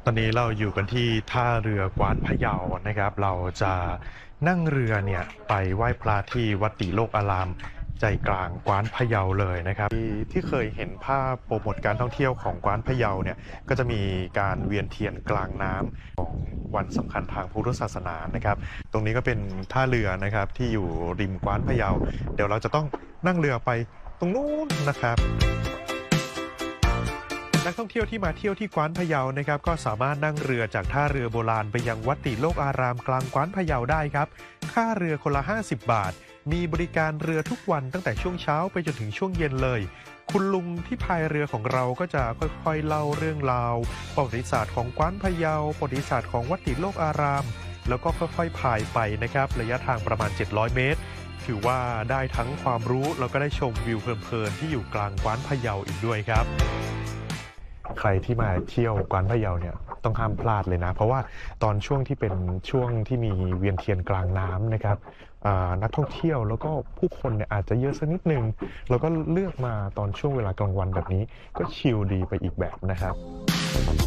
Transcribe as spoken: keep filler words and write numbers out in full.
อนนี้เราอยู่กันที่ท่าเรือกว้านพะเยานะครับเราจะนั่งเรือเนี่ยไปไหว้พระที่วัดติโลกอารามใจกลางกว้านพะเยาเลยนะครับที่ที่เคยเห็นภาพโปรโมทการท่องเที่ยวของกว้านพะเยาเนี่ยก็จะมีการเวียนเทียนกลางน้ำของวันสำคัญทางพุทธศาสนานะครับตรงนี้ก็เป็นท่าเรือนะครับที่อยู่ริมกว้านพะเยาเดี๋ยวเราจะต้องนั่งเรือไปตรงนู้นนะครับ นักท่องเที่ยวที่มาเที่ยวที่กว้านพะเยานะครับก็สามารถนั่งเรือจากท่าเรือโบราณไปยังวัดติโลกอารามกลางกว้านพะเยาได้ครับค่าเรือคนละห้าสิบบาทมีบริการเรือทุกวันตั้งแต่ช่วงเช้าไปจนถึงช่วงเย็นเลยคุณลุงที่พายเรือของเราก็จะค่อยๆเล่าเรื่องราวประวัติศาสตร์ของกว้านพะเยาประวัติศาสตร์ของวัดติโลกอารามแล้วก็ค่อยๆพายไปนะครับระยะทางประมาณเจ็ดร้อยเมตรถือว่าได้ทั้งความรู้แล้วก็ได้ชมวิวเพลินๆที่อยู่กลางกว้านพะเยาอีกด้วยครับใครที่มาเที่ยวกว้านพะเยาเนี่ยต้องห้ามพลาดเลยนะเพราะว่าตอนช่วงที่เป็นช่วงที่มีเวียนเทียนกลางน้ำนะครับนักท่องเที่ยวแล้วก็ผู้คนเนี่ยอาจจะเยอะสักนิดนึงแล้วก็เลือกมาตอนช่วงเวลากลางวันแบบนี้ก็ชิลดีไปอีกแบบนะครับ